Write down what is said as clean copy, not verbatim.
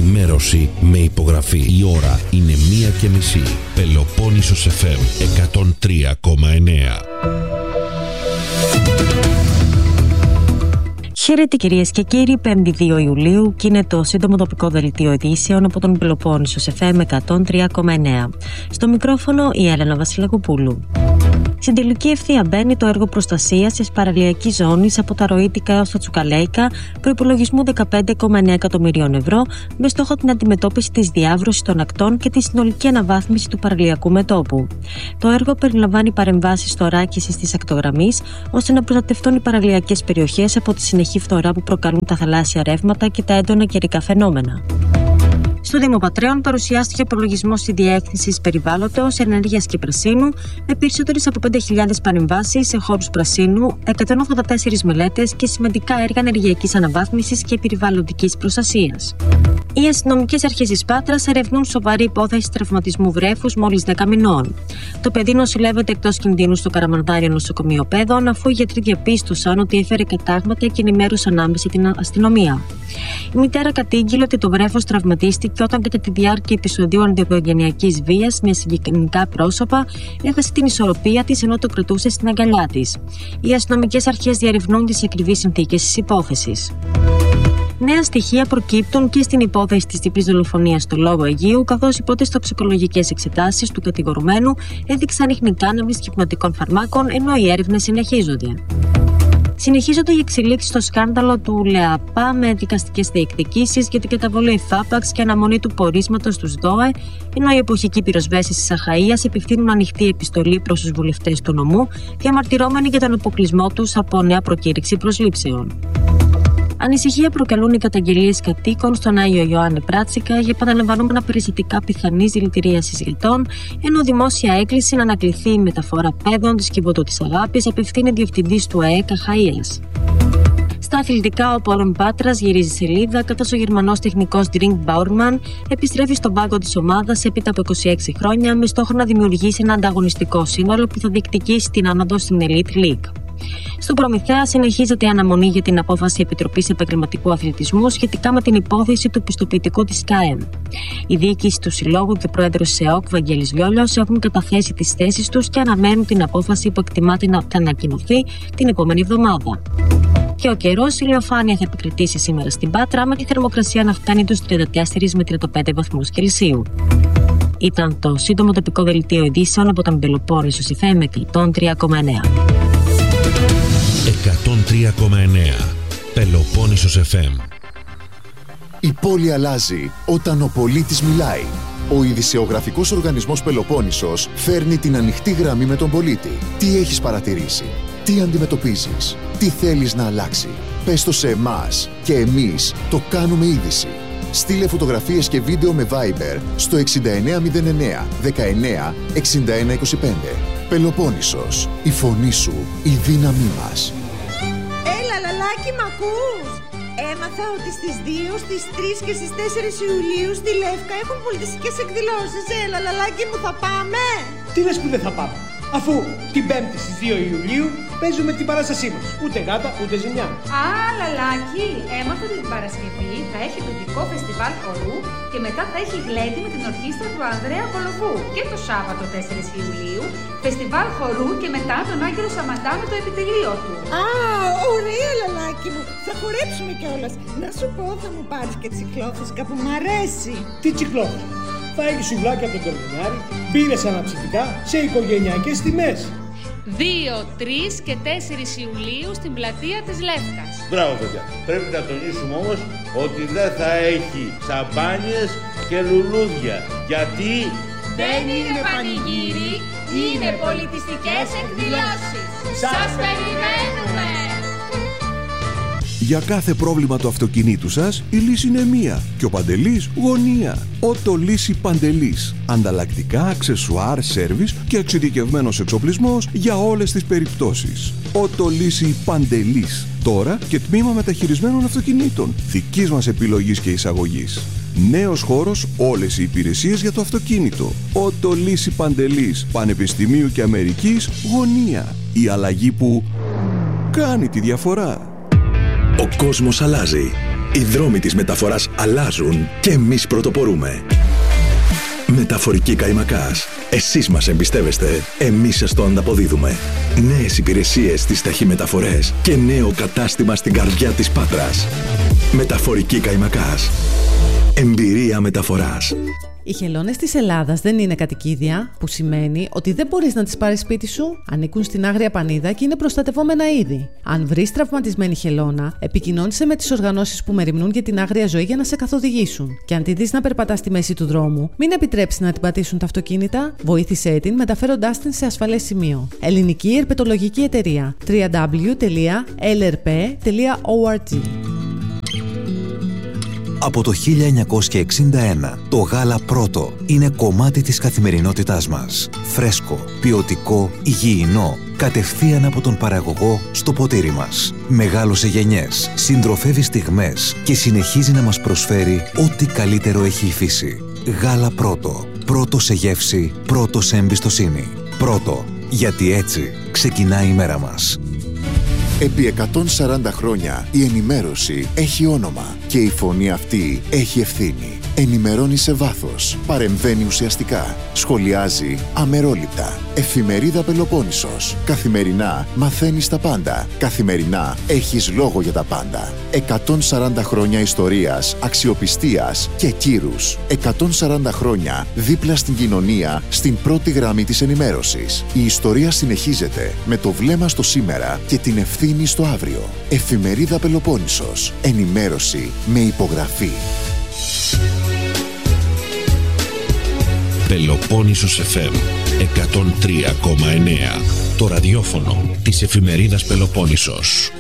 Ενημέρωση με υπογραφή. Η ώρα είναι 1:30. Πελοπόννησος FM 103,9. Χαίρετε κυρίες και κύριοι, 5η 2 Ιουλίου και είναι το σύντομο τοπικό δελτίο ειδήσεων από τον Πελοπόννησος FM 103,9. Στο μικρόφωνο η Έλενα Βασιλακοπούλου. Στην τελική ευθεία μπαίνει το έργο προστασίας της παραλιακής ζώνης από τα Ροήτικα έως τα Τσουκαλέικα, προϋπολογισμού 15,9 εκατομμυρίων ευρώ, με στόχο την αντιμετώπιση της διάβρωσης των ακτών και τη συνολική αναβάθμιση του παραλιακού μετώπου. Το έργο περιλαμβάνει παρεμβάσεις θωράκισης της ακτογραμμής, ώστε να προστατευτούν οι παραλιακές περιοχές από τη συνεχή φθορά που προκαλούν τα θαλάσσια ρεύματα και τα έντονα καιρικά φαινόμενα. Στο Δήμο Πατρέων παρουσιάστηκε ο υπολογισμός της Διεύθυνσης Περιβάλλοντος, Ενέργειας και Πρασίνου, με περισσότερες από 5.000 παρεμβάσεις σε χώρους πρασίνου, 184 μελέτες και σημαντικά έργα ενεργειακής αναβάθμισης και περιβαλλοντικής προστασίας. Οι αστυνομικές αρχές της Πάτρας ερευνούν σοβαρή υπόθεση τραυματισμού βρέφους μόλις 10 μηνών. Το παιδί νοσηλεύεται εκτός κινδύνου στο Καραμανδάριο Νοσοκομείο Πέδων, αφού οι γιατροί διαπίστωσαν ότι έφερε κατάγματα και ενημέρωσαν άμεσα την αστυνομία. Η μητέρα κατήγγειλε ότι το βρέφος τραυματίστηκε όταν κατά τη διάρκεια επεισοδίου ενδοοικογενειακής βίας με συγγενικά πρόσωπα έχασε την ισορροπία της ενώ το κρατούσε στην αγκαλιά της. Οι αστυνομικές αρχές διερευνούν τις ακριβείς συνθήκες της υπόθεσης. Νέα στοιχεία προκύπτουν και στην υπόθεση της διπλής δολοφονίας στο Λόγο Αιγείου, καθώς οι πρώτες τοξικολογικές εξετάσεις του κατηγορουμένου έδειξαν ίχνη κάναβης και υπνοτικών φαρμάκων, ενώ οι έρευνες συνεχίζονται. Συνεχίζονται οι εξελίξεις στο σκάνδαλο του ΛΕΑΠΑ με δικαστικές διεκδικήσεις για την καταβολή εφάπαξ και αναμονή του πορίσματος του ΔΟΕ, ενώ οι εποχικοί πυροσβέστες της Αχαΐας επιφθήνουν ανοιχτή επιστολή προς τους βουλευτές του νομού, διαμαρτυρόμενοι για τον αποκλεισμό τους από νέα προκήρυξη προσλήψεων. Ανησυχία προκαλούν οι καταγγελίες κατοίκων στον Άγιο Ιωάννη Πράτσικα για επαναλαμβανόμενα περιστατικά πιθανής δηλητηρίασης γετών, ενώ δημόσια έκκληση να ανακληθεί η μεταφορά παιδών της Κιβωτού της Αγάπης απευθύνει διευθυντής του ΑΕΚ Αχαΐας. Στα αθλητικά, ο Πόλων Πάτρας γυρίζει σελίδα, καθώς ο Γερμανός τεχνικός Ντρινγκ Μπάουρμαν επιστρέφει στον πάγκο της ομάδας έπειτα από 26 χρόνια, με στόχο να δημιουργήσει ένα ανταγωνιστικό σύνολο που θα διεκδικήσει την άνοδο στην Elite League. Στον Προμηθέα συνεχίζεται η αναμονή για την απόφαση Επιτροπής Επαγγελματικού Αθλητισμού σχετικά με την υπόθεση του πιστοποιητικού της ΚΑΕΜ. Η διοίκηση του Συλλόγου και ο πρόεδρος της ΕΟΚ, Βαγγέλης Λιόλιος, έχουν καταθέσει τις θέσεις τους και αναμένουν την απόφαση που εκτιμάται να θα ανακοινωθεί την επόμενη εβδομάδα. Και ο καιρός, η ηλιοφάνεια θα επικρατήσει σήμερα στην Πάτρα, με τη θερμοκρασία να φτάνει τους 34 με 35 βαθμούς Κελσίου. Ήταν το σύντομο τοπικό δελτίο ειδήσεων από τον Πελοπόννησος FM 103,9. 103,9 Πελοπόννησος FM. Η πόλη αλλάζει όταν ο πολίτης μιλάει. Ο ειδησεογραφικός οργανισμός Πελοπόννησος φέρνει την ανοιχτή γραμμή με τον πολίτη. Τι έχεις παρατηρήσει, τι αντιμετωπίζεις, τι θέλεις να αλλάξει. Πες το σε εμάς και εμείς το κάνουμε είδηση. Στείλε φωτογραφίες και βίντεο με Viber στο 6909 19 61 25. Πελοπόννησος, η φωνή σου, η δύναμή μας. Έλα λαλάκι, μ' ακούς? Έμαθα ότι στις 2, στις 3 και στις 4 Ιουλίου στη Λεύκα έχουν πολιτιστικές εκδηλώσεις. Έλα λαλάκι μου, θα πάμε? Τι λες που δεν θα πάμε, αφού την 5η στις 2 Ιουλίου παίζουμε την παράστασή μας. Ούτε γάτα, ούτε ζημιά. Α, λαλάκι, έμαθα ότι την Παρασκευή θα έχει τοπικό φεστιβάλ χορού και μετά θα έχει γλέντι με την ορχήστρα του Ανδρέα Κολοβού. Και το Σάββατο 4 Ιουλίου, φεστιβάλ χορού και μετά τον Άγγελο Σαματά με το επιτελείο του. Α, ωραία λαλάκι μου, θα χορέψουμε κιόλας. Να σου πω, θα μου πάρεις και τσικλόφουσκα που μ' αρέσει. Τι τσικλόφουσκα? Θα έχει σουβλάκια από τον Κορμινάρη, μπύρες αναψυκτικά σε οικογενειακές τιμές. 2, 3 και 4 Ιουλίου στην πλατεία της Λεύκας. Μπράβο παιδιά, πρέπει να τονίσουμε όμως ότι δεν θα έχει σαμπάνιες και λουλούδια. Γιατί δεν είναι πανηγύρι, είναι πολιτιστικές εκδηλώσεις. Σας περιμένουμε! Για κάθε πρόβλημα του αυτοκινήτου σας, η λύση είναι μία και ο Παντελής γωνία. Οτολύση Παντελής. Ανταλλακτικά, αξεσουάρ, σέρβις και εξειδικευμένος εξοπλισμός για όλες τις περιπτώσεις. Οτολύση Παντελής. Τώρα και τμήμα μεταχειρισμένων αυτοκινήτων. Δικής μας επιλογής και εισαγωγής. Νέος χώρος, όλες οι υπηρεσίες για το αυτοκίνητο. Οτολύση Παντελής. Πανεπιστημίου και Αμερικής γωνία. Η αλλαγή που κάνει τη διαφορά. Ο κόσμος αλλάζει. Οι δρόμοι της μεταφοράς αλλάζουν και εμείς πρωτοπορούμε. Μεταφορική Καϊμακάς. Εσείς μας εμπιστεύεστε, εμείς σας το ανταποδίδουμε. Νέες υπηρεσίες στις ταχυμεταφορές και νέο κατάστημα στην καρδιά της Πάτρας. Μεταφορική Καϊμακάς. Εμπειρία μεταφοράς. Οι χελώνες της Ελλάδας δεν είναι κατοικίδια, που σημαίνει ότι δεν μπορείς να τις πάρεις σπίτι σου. Ανήκουν στην Άγρια Πανίδα και είναι προστατευόμενα είδη. Αν βρεις τραυματισμένη χελώνα, επικοινώνησε με τις οργανώσεις που μεριμνούν για την άγρια ζωή για να σε καθοδηγήσουν. Και αν τη δεις να περπατά στη μέση του δρόμου, μην επιτρέψεις να την πατήσουν τα αυτοκίνητα, βοήθησέ την μεταφέροντάς την σε ασφαλές σημείο. Ελληνική Ερπετολογική Εταιρεία. www.lrp.org. Από το 1961, το γάλα Πρώτο είναι κομμάτι της καθημερινότητάς μας. Φρέσκο, ποιοτικό, υγιεινό, κατευθείαν από τον παραγωγό στο ποτήρι μας. Μεγάλωσε γενιές, συντροφεύει στιγμές και συνεχίζει να μας προσφέρει ό,τι καλύτερο έχει η φύση. Γάλα Πρώτο. Πρώτο σε γεύση, πρώτο σε εμπιστοσύνη. Πρώτο, γιατί έτσι ξεκινάει η μέρα μας. Επί 140 χρόνια η ενημέρωση έχει όνομα και η φωνή αυτή έχει ευθύνη. Ενημερώνει σε βάθος, παρεμβαίνει ουσιαστικά, σχολιάζει αμερόληπτα. Εφημερίδα Πελοπόννησος. Καθημερινά μαθαίνεις τα πάντα. Καθημερινά έχεις λόγο για τα πάντα. 140 χρόνια ιστορίας, αξιοπιστίας και κύρους. 140 χρόνια δίπλα στην κοινωνία, στην πρώτη γραμμή της ενημέρωσης. Η ιστορία συνεχίζεται με το βλέμμα στο σήμερα και την ευθύνη στο αύριο. Εφημερίδα Πελοπόννησος. Ενημέρωση με υπογραφή. Πελοπόννησος FM 103,9. Το ραδιόφωνο της εφημερίδας Πελοπόννησος.